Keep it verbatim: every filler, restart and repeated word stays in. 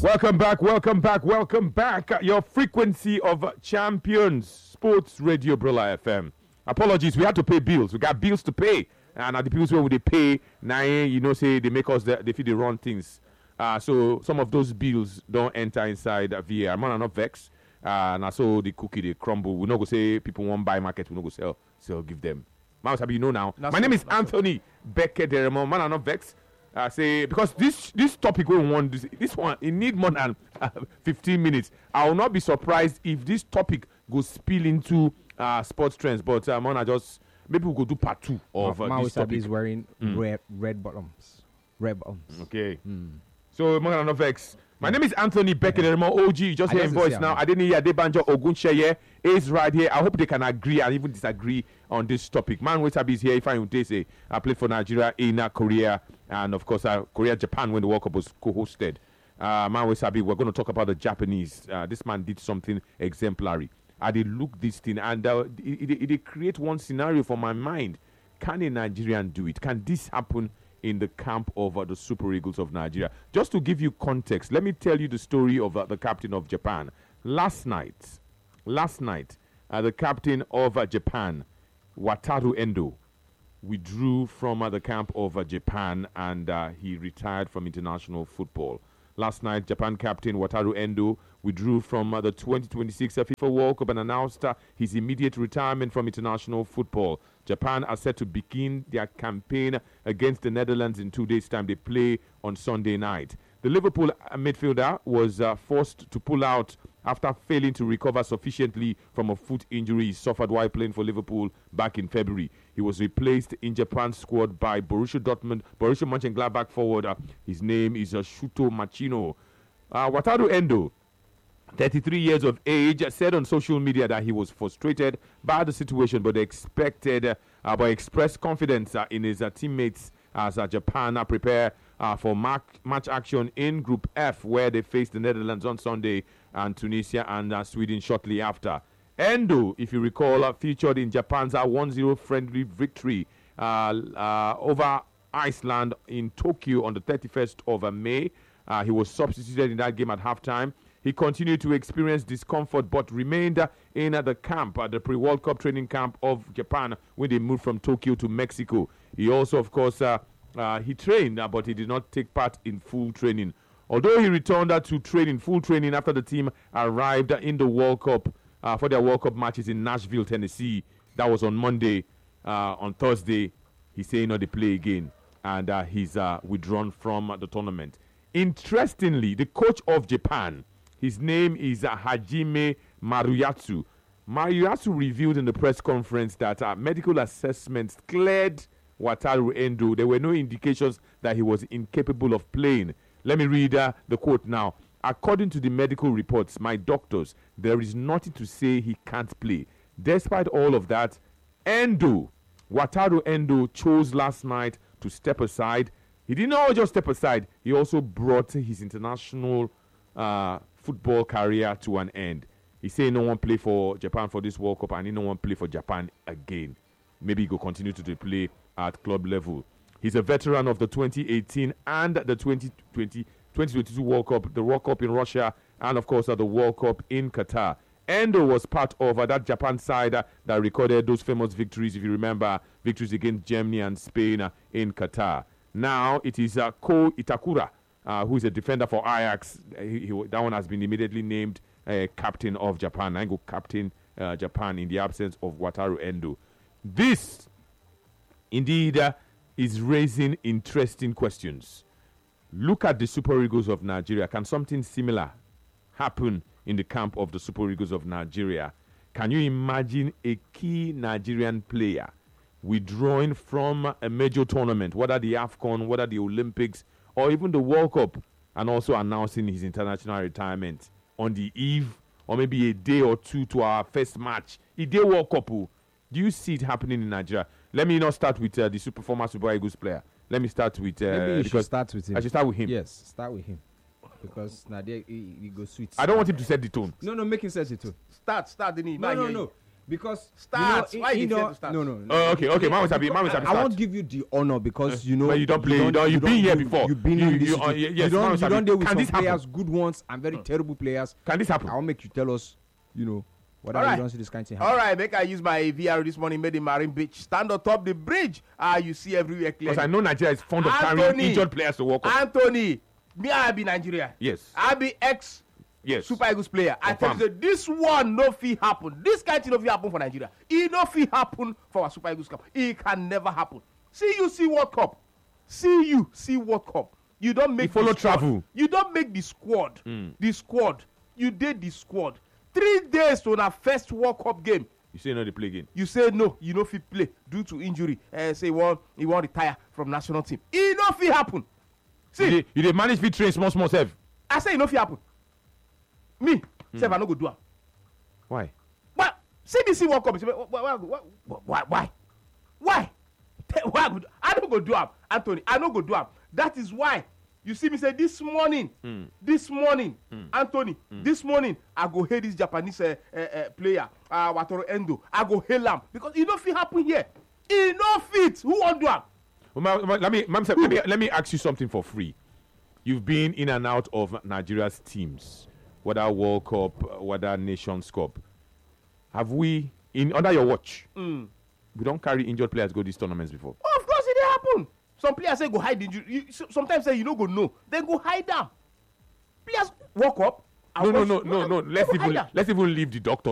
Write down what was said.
Welcome back, welcome back, welcome back. Your frequency of champions, Sports Radio Brilla F M. Apologies, we had to pay bills. We got bills to pay. And at the bills where they pay, now, you know, say they make us, the, they feed the wrong things. Uh, so some of those bills don't enter inside V A R. Man, are not vex. Uh, and so the cookie, they crumble. We not go say people won't buy market. We not go sell, sell, give them. Man, you know now. That's My name is Anthony Becker Deremo. Man, are not vex. Uh, say because this this topic we want this, this one it need more than uh, fifteen minutes. I will not be surprised if this topic goes spill into uh, sports trends. But um, I just maybe we go do part two of uh, Ma- this topic. is wearing mm. red red bottoms, red bottoms. Okay. Mm. So Manano Vex. My yeah. name is Anthony Becker, yeah. O G. You just hear voice now. I didn't hear Adebanjo Ogunsheye is right here. I hope they can agree and even disagree on this topic. Man, Wetabi is here. If I would say, I played for Nigeria in uh, Korea, and of course, uh, Korea, Japan when the World Cup was co-hosted. Uh, man, Wetabi, we're going to talk about the Japanese. Uh, this man did something exemplary. I did look this thing, and uh, it, it, it create one scenario for my mind. Can a Nigerian do it? Can this happen in the camp of uh, the Super Eagles of Nigeria? Just to give you context, let me tell you the story of uh, the captain of Japan. Last night, last night, uh, the captain of uh, Japan, Wataru Endo, withdrew from uh, the camp of uh, Japan, and uh, he retired from international football. Last night, Japan captain Wataru Endo withdrew from uh, the twenty twenty-six uh, FIFA World Cup and announced uh, his immediate retirement from international football. Japan are set to begin their campaign against the Netherlands in two days' time. They play on Sunday night. The Liverpool midfielder was uh, forced to pull out after failing to recover sufficiently from a foot injury he suffered while playing for Liverpool back in February. He was replaced in Japan's squad by Borussia Dortmund, Borussia Mönchengladbach forward. Uh, his name is uh, Shuto Machino. Uh, Wataru Endo, thirty-three years of age, said on social media that he was frustrated by the situation, but expected, uh, but expressed confidence uh, in his uh, teammates as uh, Japan uh, prepare uh, for mark- match action in Group F, where they face the Netherlands on Sunday and Tunisia and uh, Sweden shortly after. Endo, if you recall, uh, featured in Japan's uh, one zero friendly victory uh, uh, over Iceland in Tokyo on the thirty-first of uh, May. Uh, he was substituted in that game at halftime. He continued to experience discomfort but remained uh, in uh, the camp, uh, the pre-World Cup training camp of Japan when they moved from Tokyo to Mexico. He also, of course, uh, uh, he trained, uh, but he did not take part in full training. Although he returned uh, to training, full training after the team arrived uh, in the World Cup uh, for their World Cup matches in Nashville, Tennessee. That was on Monday. Uh, on Thursday, he's saying no, they play again, and uh, he's uh, withdrawn from uh, the tournament. Interestingly, the coach of Japan, his name is uh, Hajime Maruyatsu. Maruyatsu revealed in the press conference that uh, medical assessments cleared Wataru Endo. There were no indications that he was incapable of playing. Let me read uh, the quote now. According to the medical reports, my doctors, there is nothing to say he can't play. Despite all of that, Endo, Wataru Endo chose last night to step aside. He did not just step aside, he also brought his international uh, football career to an end. He said no one play for Japan for this World Cup and he no one play for Japan again. Maybe he will continue to play at club level. He's a veteran of the twenty eighteen and the twenty twenty, twenty twenty-two World Cup, the World Cup in Russia, and of course uh, the World Cup in Qatar. Endo was part of uh, that Japan side uh, that recorded those famous victories, if you remember, victories against Germany and Spain uh, in Qatar. Now it is uh, Ko Itakura, uh, who is a defender for Ajax. He, he, that one has been immediately named uh, captain of Japan. I go captain uh, Japan in the absence of Wataru Endo. This, indeed, uh, is raising interesting questions. Look at the Super Eagles of Nigeria. Can something similar happen in the camp of the Super Eagles of Nigeria? Can you imagine a key Nigerian player withdrawing from a major tournament, whether the AFCON, whether the Olympics, or even the World Cup, and also announcing his international retirement on the eve, or maybe a day or two to our first match? A day World Cup. Do you see it happening in Nigeria? Let me not start with uh, the super former Super Eagles player. Let me start with. Uh, maybe you should start with him. I should start with him. Yes, start with him. Because Nadia, he, he goes sweet. I don't want him to set the tone. No, no, make him set the tone. Start, start, didn't he? No, no, no. because Start. You know, Why in, you you did know, to start? no, no, no. Oh, okay, okay. Man, Sabi, man, Sabi, I won't start. give you the honor because you know. But you don't play. You don't. You've been here you- before. You've been You- in this. you- situ- uh, yes, you man, don't. You Sabi, don't deal with can some this happen? players, good ones and very terrible players. Can this happen? I'll make you tell us. You know, whether All right. you don't see this kind of thing. All happen. right, make I use my V R this morning made in Marine Beach. Stand on top the bridge. Ah, you see everywhere Because clearly. I know Nigeria is fond of carrying Anthony. injured players to World Cup. Anthony, me I be Nigeria. Yes. I be ex Yes. Super Eagles player. I tell Confirm. you, say, this one no fit happen. This kind of thing no fit happen for Nigeria. It no fit happen for our Super Eagles Cup. It can never happen. See you see World Cup. See you see World Cup. You don't make You follow the squad. travel. You don't make the squad. Mm. The squad. You did the squad. Three days to our first World Cup game. You say no, they play again. You say no, you no fit play due to injury. Uh, say one, he want retire from national team. It no fit happen. See, You dey- you dey manage fit train small small self. I say it no fit happen. Me, Hmm. self I no go do am. Why? Why? C B C World Cup. Why? Why? Why? Why? Why? Why? Why? I go do- I no go do am, Anthony. I no go do am. That is why you see me say this morning, Mm. this morning, Mm. Anthony, Mm. this morning I go hail this Japanese uh, uh, uh, player, uh, Wataru Endo. I go hail am because it no fit happen here. It no fit. Who wan do am? Well, ma- ma- let me, ma'am, sir, let me let me ask you something for free. You've been in and out of Nigeria's teams, whether World Cup, whether Nations Cup. Have we, in under your watch, Mm. we don't carry injured players go these tournaments before? Oh, of course it dey happen. Some players say go hide injury. You, so- sometimes say you no go know. Then go hide am. Players walk up. No, no, no, no, no. Let's even let's even leave the doctor